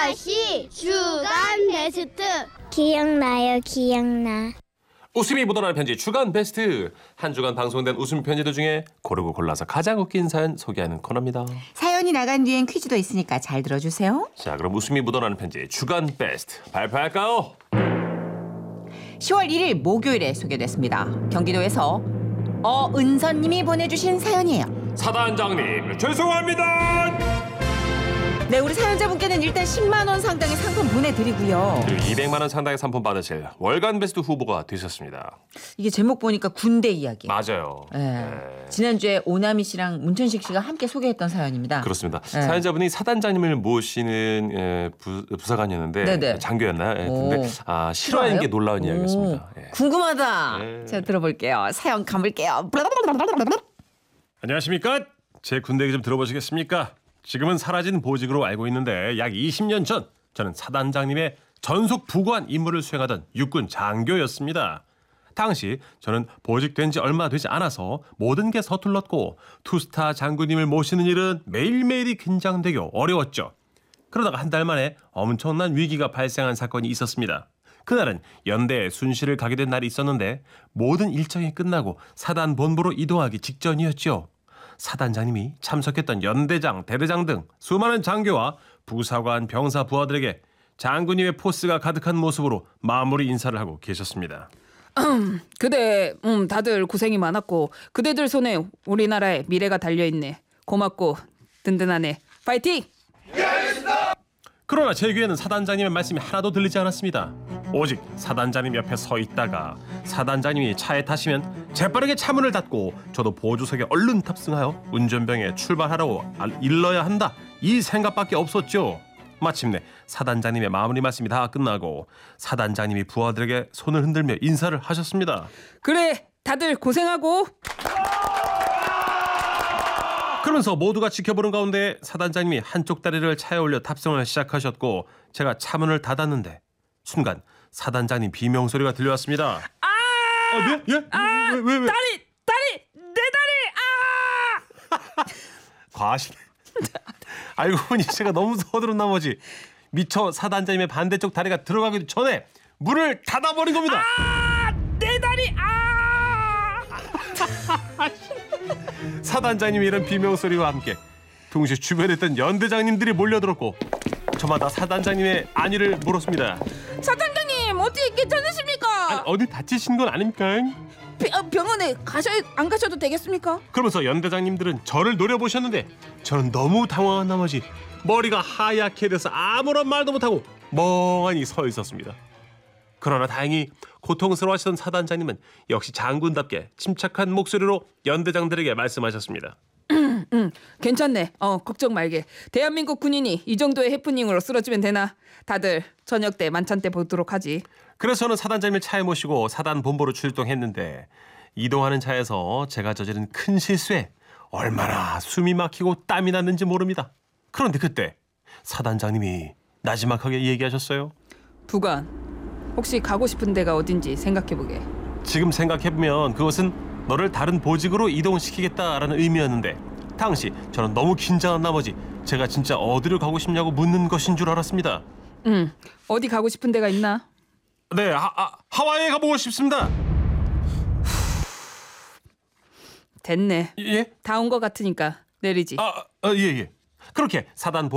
다시 주간 베스트. 기억나요, 기억나. 웃음이 묻어나는 편지 주간 베스트. 한 주간 방송된 웃음 편지들 중에 고르고 골라서 가장 웃긴 사연 소개하는 코너입니다. 사연이 나간 뒤엔 퀴즈도 있으니까 잘 들어주세요. 자, 그럼 웃음이 묻어나는 편지 주간 베스트 발표할까요? 10월 1일 목요일에 소개됐습니다. 경기도에서 은선님이 보내주신 사연이에요. 사단장님 죄송합니다. 네, 우리 사연자분께는 일단 10만 원 상당의 상품 보내드리고요. 그리고 200만 원 상당의 상품 받으실 월간 베스트 후보가 되셨습니다. 이게 제목 보니까 군대 이야기. 맞아요. 네. 지난주에 오나미 씨랑 문천식 씨가 함께 소개했던 사연입니다. 그렇습니다. 네. 사연자분이 사단장님을 모시는 부사관이었는데 네네. 장교였나요? 근데 실화인 게 놀라운 이야기였습니다. 예. 궁금하다. 네. 자, 들어볼게요. 사연 가볼게요. 안녕하십니까? 제 군대 얘기 좀 들어보시겠습니까? 지금은 사라진 보직으로 알고 있는데 약 20년 전 저는 사단장님의 전속 부관 임무를 수행하던 육군 장교였습니다. 당시 저는 보직된 지 얼마 되지 않아서 모든 게 서툴렀고 투스타 장군님을 모시는 일은 매일매일이 긴장되고 어려웠죠. 그러다가 한 달 만에 엄청난 위기가 발생한 사건이 있었습니다. 그날은 연대에 순시를 가게 된 날이 있었는데 모든 일정이 끝나고 사단 본부로 이동하기 직전이었죠. 사단장님이 참석했던 연대장, 대대장 등 수많은 장교와 부사관, 병사, 부하들에게 장군님의 포스가 가득한 모습으로 마무리 인사를 하고 계셨습니다. 그대 다들 고생이 많았고 그대들 손에 우리나라의 미래가 달려있네. 고맙고 든든하네. 파이팅! 그러나 제 귀에는 사단장님의 말씀이 하나도 들리지 않았습니다. 오직 사단장님 옆에 서 있다가 사단장님이 차에 타시면 재빠르게 차문을 닫고 저도 보조석에 얼른 탑승하여 운전병에 출발하라고 일러야 한다. 이 생각밖에 없었죠. 마침내 사단장님의 마무리 말씀이 다 끝나고 사단장님이 부하들에게 손을 흔들며 인사를 하셨습니다. 그래, 다들 고생하고. 그러면서 모두가 지켜보는 가운데 사단장님이 한쪽 다리를 차에 올려 탑승을 시작하셨고 제가 차문을 닫았는데 순간 사단장님 비명소리가 들려왔습니다. 네? 예? 왜? 다리, 내 다리! 과하시네. 알고 보니 제가 너무 서두른 나머지 미처 사단장님의 반대쪽 다리가 들어가기도 전에 문을 닫아버린 겁니다. 내 다리! 사단장님이 이런 비명소리와 함께 동시에 주변에 있던 연대장님들이 몰려들었고 저마다 사단장님의 안위를 물었습니다. 사단장님, 어떻게 괜찮으십니까? 아니, 어디 다치신 건 아닙니까? 병원에 안 가셔도 되겠습니까? 그러면서 연대장님들은 저를 노려보셨는데 저는 너무 당황한 나머지 머리가 하얗게 돼서 아무런 말도 못하고 멍하니 서 있었습니다. 그러나 다행히 고통스러워하시던 사단장님은 역시 장군답게 침착한 목소리로 연대장들에게 말씀하셨습니다. 괜찮네. 걱정 말게. 대한민국 군인이 이 정도의 해프닝으로 쓰러지면 되나? 다들 저녁 때 만찬 때 보도록 하지. 그래서 저는 사단장님을 차에 모시고 사단 본부로 출동했는데 이동하는 차에서 제가 저지른 큰 실수에 얼마나 숨이 막히고 땀이 났는지 모릅니다. 그런데 그때 사단장님이 나지막하게 얘기하셨어요. 부관, 혹시 가고 싶은 데가 어딘지 생각해보게. 지금 생각해보면 그것은 너를 다른 보직으로 이동시키겠다라는 의미였는데 당시 저는 너무 긴장한 나머지 제가 진짜 어디를 가고 싶냐고 묻는 것인 줄 알았습니다. 어디 가고 싶은 데가 있나? 네, 하와이에 가보고 싶습니다. 됐네. 예? 다 온 것 같으니까 내리지. 예. 그렇게 사단